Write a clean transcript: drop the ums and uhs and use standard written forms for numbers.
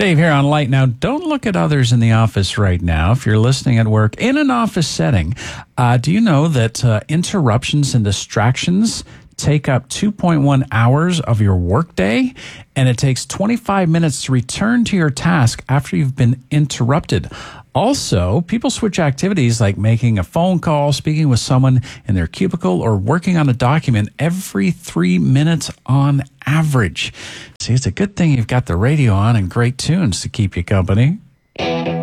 Dave here on Light. Now, don't look at others in the office right now. If you're listening at work in an office setting, do you know that interruptions and distractions take up 2.1 hours of your workday, and it takes 25 minutes to return to your task after you've been interrupted? Also, people switch activities like making a phone call, speaking with someone in their cubicle, or working on a document every 3 minutes on average. See, it's a good thing you've got the radio on and great tunes to keep you company.